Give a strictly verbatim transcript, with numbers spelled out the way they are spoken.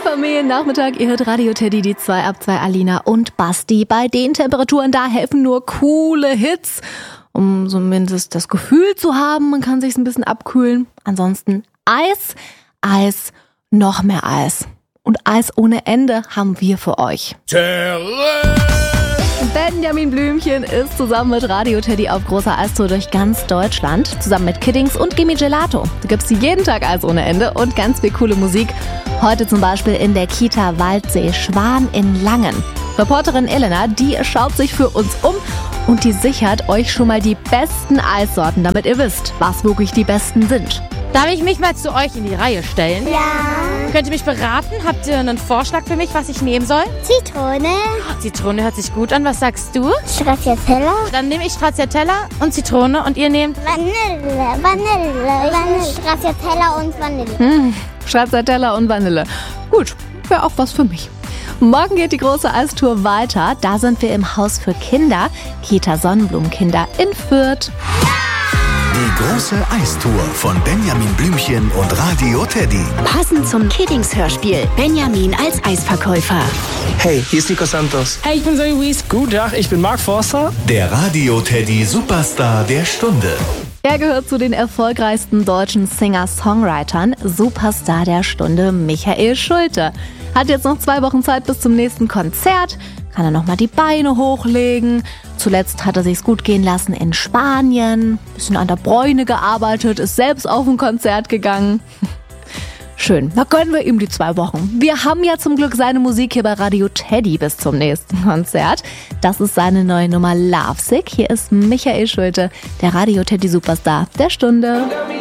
Familiennachmittag, ihr hört Radio Teddy, die zwei ab zwei, Alina und Basti. Bei den Temperaturen da helfen nur coole Hits, um zumindest das Gefühl zu haben, man kann sich ein bisschen abkühlen. Ansonsten Eis, Eis, noch mehr Eis. Und Eis ohne Ende haben wir für euch. Benjamin Blümchen ist zusammen mit Radio Teddy auf großer Eistour durch ganz Deutschland. Zusammen mit Kiddings und Gimme Gelato. Da gibt's jeden Tag Eis ohne Ende und ganz viel coole Musik. Heute zum Beispiel in der Kita Waldsee Schwan in Langen. Reporterin Elena, die schaut sich für uns um und die sichert euch schon mal die besten Eissorten, damit ihr wisst, was wirklich die besten sind. Darf ich mich mal zu euch in die Reihe stellen? Ja. Könnt ihr mich beraten? Habt ihr einen Vorschlag für mich, was ich nehmen soll? Zitrone. Zitrone hört sich gut an. Was sagst du? Stracciatella. Dann nehme ich Stracciatella und Zitrone und ihr nehmt? Vanille. Vanille. Vanille. Stracciatella und Vanille. Hm, Stracciatella und Vanille. Gut, wäre auch was für mich. Morgen geht die große Eistour weiter. Da sind wir im Haus für Kinder, Kita Sonnenblumenkinder in Fürth. Die große Eistour von Benjamin Blümchen und Radio Teddy. Passend zum Kiddings-Hörspiel. Benjamin als Eisverkäufer. Hey, hier ist Nico Santos. Hey, ich bin Zoe Wies. Guten Tag, ich bin Mark Forster. Der Radio Teddy Superstar der Stunde. Er gehört zu den erfolgreichsten deutschen Singer-Songwritern. Superstar der Stunde Michael Schulte. Hat jetzt noch zwei Wochen Zeit bis zum nächsten Konzert. Kann er nochmal die Beine hochlegen. Zuletzt hat er sich's gut gehen lassen in Spanien. Bisschen an der Bräune gearbeitet, ist selbst auf ein Konzert gegangen. Schön, da gönnen wir ihm die zwei Wochen. Wir haben ja zum Glück seine Musik hier bei Radio Teddy bis zum nächsten Konzert. Das ist seine neue Nummer Lovesick. Hier ist Michael Schulte, der Radio Teddy Superstar der Stunde.